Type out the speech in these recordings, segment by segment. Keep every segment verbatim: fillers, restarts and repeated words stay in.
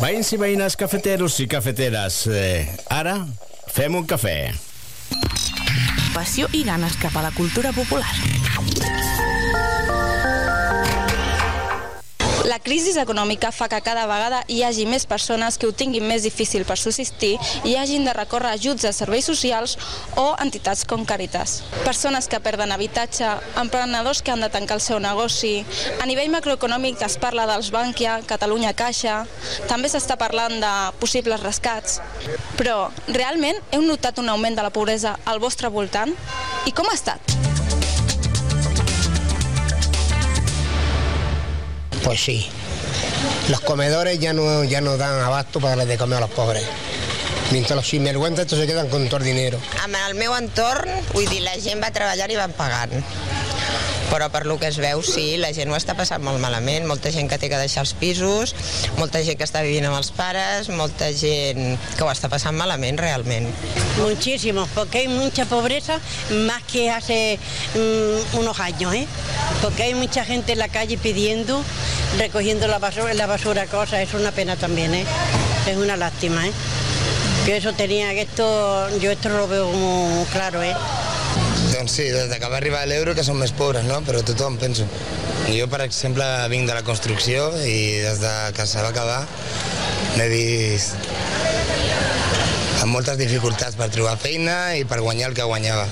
Veïns i veïnes, cafeteros i cafeteres, eh, ara fem un cafè. Passió i ganes cap a la cultura popular. La crisi econòmica fa que cada vegada hi hagi més persones que ho tinguin més difícil per subsistir i hagin de recórrer ajuts a serveis socials o entitats com Càritas. Persones que perden habitatge, emprenedors que han de tancar el seu negoci. A nivell macroeconòmic es parla dels Bankia, Catalunya Caixa, també s'està parlant de possibles rescats. Però, realment, heu notat un augment de la pobresa al vostre voltant? I com ha estat? Pues sí, los comedores ya no, ya no dan abasto para darles de comer a los pobres. Mientras los sinvergüenzas estos se quedan con todo el dinero. En el meu entorn, vull dir, la gent va treballar i van pagant. Però per lo que es veu, sí, la gent ho està passant molt malament. Molta gent que té que deixar els pisos, molta gent que està vivint amb els pares, molta gent que ho està passant malament, realment. Muchísimo, porque hay mucha pobreza, más que hace um, unos años, ¿eh? Porque hay mucha gente en la calle pidiendo, recogiendo la basura, la basura cosas, es una pena también, ¿eh? Es una lástima, ¿eh? Que eso tenía, que esto, yo esto lo veo como claro, ¿eh? Doncs sí, des que va arribar l'euro que som més pobres, no? Però tothom, penso. Jo, per exemple, vinc de la construcció i des de que se va acabar m'he vist amb moltes dificultats per trobar feina i per guanyar el que guanyava.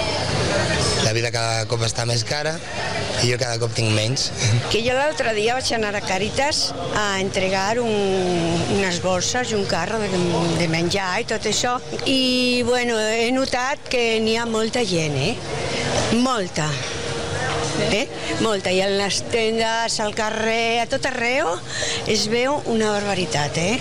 La vida cada cop està més cara i jo cada cop tinc menys. Que jo l'altre dia vaig anar a Càritas a entregar un, unes bolses i un carro de, de menjar i tot això. I, bueno, he notat que n'hi ha molta gent, eh? Molta. Eh? Molta. I en les tendes, al carrer, a tot arreu, es veu una barbaritat, eh?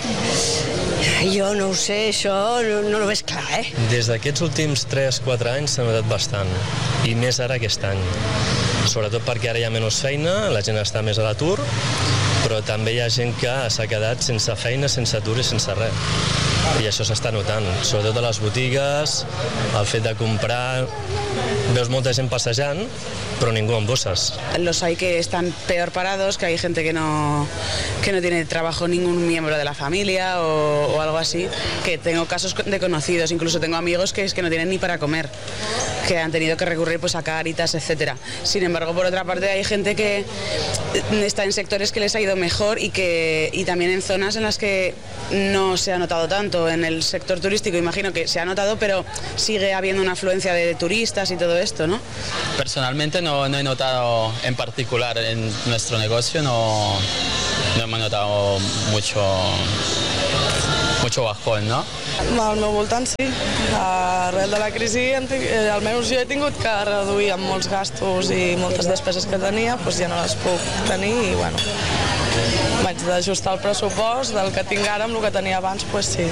Jo no ho sé, això no, no ho veig clar, eh? Des d'aquests últims tres quatre anys s'ha notat bastant, i més ara aquest any. Sobretot perquè ara hi ha menys feina, la gent està més a l'atur, però també hi ha gent que s'ha quedat sense feina, sense atur i sense res. I això s'està notant, sobretot a les botigues, el fet de comprar... Veus molta gent passejant, pero ninguno en bosas. Los hay que están peor parados, que hay gente que no, que no tiene trabajo ningún miembro de la familia o, o algo así, que tengo casos de conocidos, incluso tengo amigos que es que no tienen ni para comer, que han tenido que recurrir pues a Càritas, etcétera. Sin embargo, por otra parte, hay gente que está en sectores que les ha ido mejor y, que, y también en zonas en las que no se ha notado tanto. En el sector turístico imagino que se ha notado, pero sigue habiendo una afluencia de turistas y todo esto, ¿no? Personalmente no, no he notado en particular en nuestro negocio, no, no hemos notado mucho, mucho bajón, no? Al meu voltant sí. Arrel de la crisi, almenys jo he tingut que reduir amb molts gastos i moltes despeses que tenia, doncs ja no les puc tenir i bueno, vaig d'ajustar el pressupost del que tinc ara amb el que tenia abans, doncs sí.